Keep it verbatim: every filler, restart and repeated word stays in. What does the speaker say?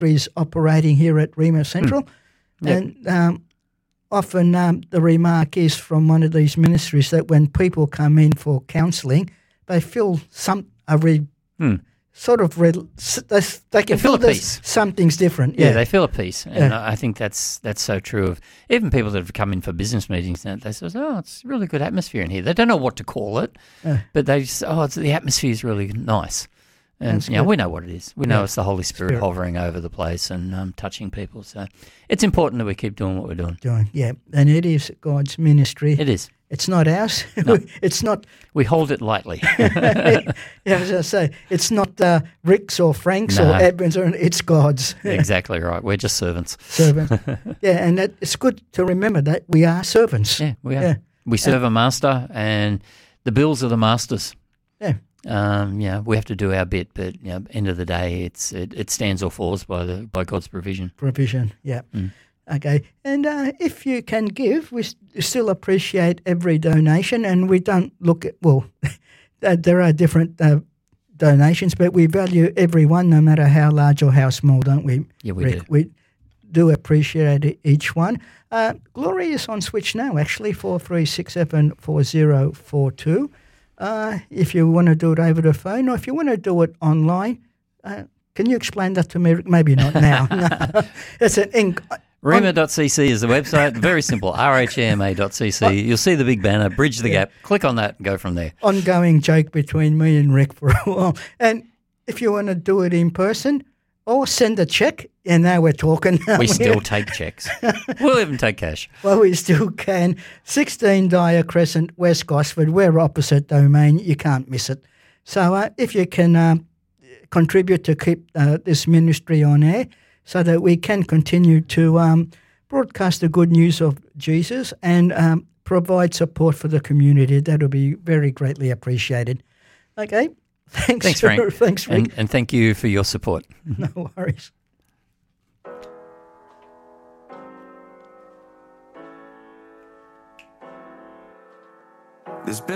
is operating here at Remo Central. Mm. Yep. And um, often um, the remark is from one of these ministries that when people come in for counselling, they feel some a re, Mm. sort of re, they, they can They feel feel a there's peace. something's different. Yeah, Yeah, they feel at peace, and Yeah. I think that's that's so true of even people that have come in for business meetings. And they say, "Oh, it's a really good atmosphere in here." They don't know what to call it, Yeah. but they just, "Oh, it's, the atmosphere is really nice." And That's you know, good. we know what it is. We know Yeah. it's the Holy Spirit, Spirit. hovering over the place and um, touching people. So it's important that we keep doing what we're doing. doing yeah, and it is God's ministry. It is. It's not ours. No. It's not. We hold it lightly. Yeah, as I say, it's not uh, Rick's or Frank's No. or Edwin's. Or, it's God's Exactly right. We're just servants. servant. Yeah, and that, it's good to remember that we are servants. Yeah, we are. Yeah. We serve a master, and the bills are the master's. Yeah. Um, yeah, we have to do our bit, but you know, end of the day, it's it, it stands or falls by the by God's provision. Provision. Yeah. Mm. Okay, and uh, if you can give, we st- still appreciate every donation, and we don't look at, well, uh, there are different uh, donations, but we value every one, no matter how large or how small, don't we? Yeah, we Rick? do. We do appreciate it, each one. Uh, Glory is on switch now, actually, four three six seven four zero four two. Uh, if you want to do it over the phone, or if you want to do it online, uh, can you explain that to me? Rick? Maybe not now. No. It's an ink. Rema dot c c is the website. Very simple. R H A M A dot c c. You'll see the big banner. Bridge the Yeah. gap. Click on that and go from there. Ongoing joke between me and Rick for a while. And if you want to do it in person, or send a check, and now we're talking. We still take checks. We'll even take cash. Well, we still can. sixteen Dyer Crescent, West Gosford. We're opposite Domain. You can't miss it. So uh, if you can uh, contribute to keep uh, this ministry on air so that we can continue to um, broadcast the good news of Jesus and um, provide support for the community, that will be very greatly appreciated. Okay. Thanks, Thanks, Frank. Thanks, Rick. And, and thank you for your support. No worries. There's been